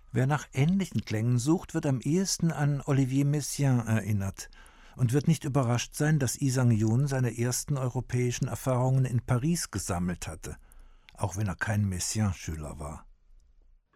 Wer nach ähnlichen Klängen sucht, wird am ehesten an Olivier Messiaen erinnert und wird nicht überrascht sein, dass Yi Sang-jun seine ersten europäischen Erfahrungen in Paris gesammelt hatte, auch wenn er kein Messiaen-Schüler war.